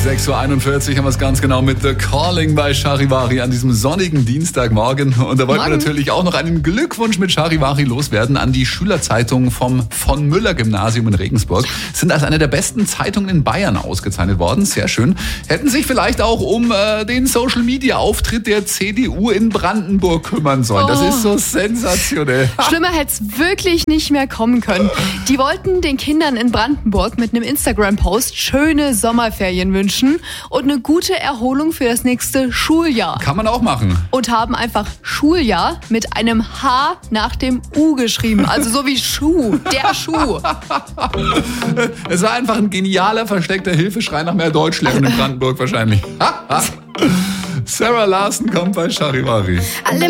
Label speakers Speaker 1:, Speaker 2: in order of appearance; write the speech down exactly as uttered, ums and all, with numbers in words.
Speaker 1: sechs Uhr einundvierzig haben wir es ganz genau mit The Calling bei Charivari an diesem sonnigen Dienstagmorgen. Und da wollten wir natürlich auch noch einen Glückwunsch mit Charivari loswerden an die Schülerzeitung vom von Müller Gymnasium in Regensburg. Sind als eine der besten Zeitungen in Bayern ausgezeichnet worden. Sehr schön. Hätten sich vielleicht auch um äh, den Social-Media-Auftritt der C D U in Brandenburg kümmern sollen. Oh. Das ist so sensationell.
Speaker 2: Schlimmer hätte es wirklich nicht mehr kommen können. Die wollten den Kindern in Brandenburg mit einem Instagram-Post schöne Sommerferien wünschen und eine gute Erholung für das nächste Schuljahr.
Speaker 1: Kann man auch machen.
Speaker 2: Und haben einfach Schuljahr mit einem H nach dem U geschrieben. Also so wie Schuh, der Schuh.
Speaker 1: Es war einfach ein genialer, versteckter Hilfeschrei nach mehr Deutschlernen in Brandenburg wahrscheinlich. Sarah Larsen kommt bei Charivari.
Speaker 3: Alle